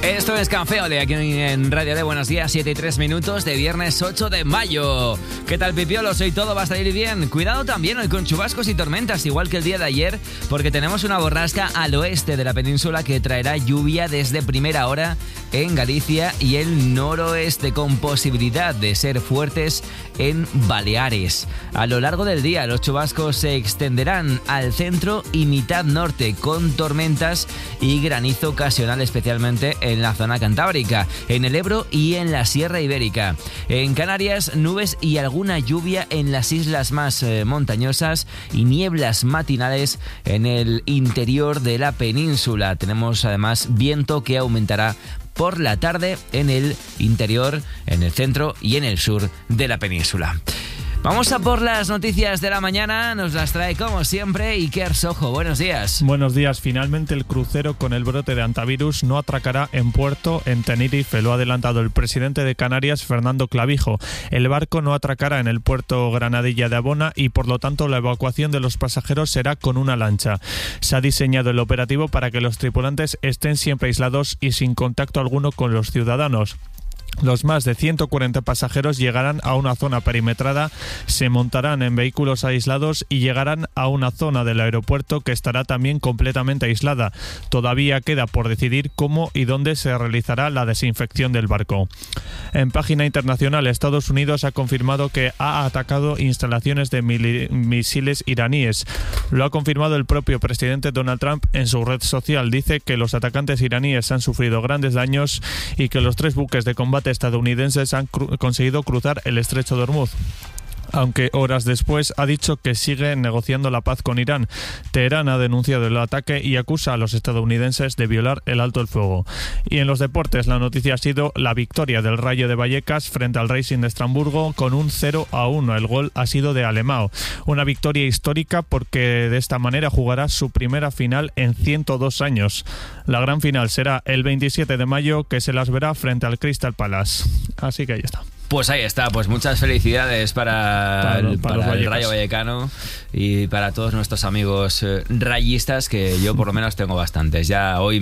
Esto es Café Ole, aquí en Radio de Buenos Días, 7 y 3 minutos de viernes 8 de mayo. ¿Qué tal, Pipiolos? Hoy todo va a salir bien. Cuidado también hoy con chubascos y tormentas, igual que el día de ayer, porque tenemos una borrasca al oeste de la península que traerá lluvia desde primera hora en Galicia y el noroeste, con posibilidad de ser fuertes en Baleares. A lo largo del día, los chubascos se extenderán al centro y mitad norte, con tormentas y granizo ocasional, especialmente en la zona cantábrica, en el Ebro y en la Sierra Ibérica. En Canarias, nubes y alguna lluvia en las islas más montañosas y nieblas matinales en el interior de la península. Tenemos además viento que aumentará por la tarde en el interior, en el centro y en el sur de la península. Vamos a por las noticias de la mañana, nos las trae como siempre Iker Sojo. Buenos días. Buenos días. Finalmente el crucero con el brote de antivirus no atracará en puerto en Tenerife, lo ha adelantado el presidente de Canarias, Fernando Clavijo. El barco no atracará en el puerto Granadilla de Abona y por lo tanto la evacuación de los pasajeros será con una lancha. Se ha diseñado el operativo para que los tripulantes estén siempre aislados y sin contacto alguno con los ciudadanos. Los más de 140 pasajeros llegarán a una zona perimetrada, se montarán en vehículos aislados y llegarán a una zona del aeropuerto que estará también completamente aislada. Todavía queda por decidir cómo y dónde se realizará la desinfección del barco. En página internacional, Estados Unidos ha confirmado que ha atacado instalaciones de misiles iraníes. Lo ha confirmado el propio presidente Donald Trump en su red social. Dice que los atacantes iraníes han sufrido grandes daños y que los 3 buques de combate estadounidenses han conseguido cruzar el estrecho de Hormuz. Aunque horas después ha dicho que sigue negociando la paz con Irán. Teherán ha denunciado el ataque y acusa a los estadounidenses de violar el alto el fuego. Y en los deportes, la noticia ha sido la victoria del Rayo de Vallecas frente al Racing de Estrasburgo con un 0-1. El gol ha sido de Alemão. Una victoria histórica porque de esta manera jugará su primera final en 102 años. La gran final será el 27 de mayo, que se las verá frente al Crystal Palace. Así que ahí está. Pues ahí está, pues muchas felicidades para el Rayo Vallecano y para todos nuestros amigos rayistas, que yo por lo menos tengo bastantes. Ya hoy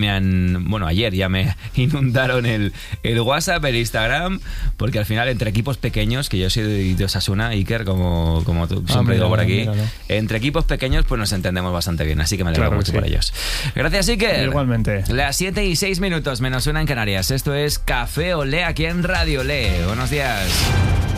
ayer ya me inundaron el WhatsApp, el Instagram, porque al final entre equipos pequeños, que yo soy de Osasuna, Iker, como tú siempre digo por aquí, entre equipos pequeños pues nos entendemos bastante bien, así que me alegro mucho por ellos. Gracias, Iker. Igualmente. Las 7 y 6 minutos, menos una en Canarias. Esto es Café Olé aquí en Radio Olé. Buenos días.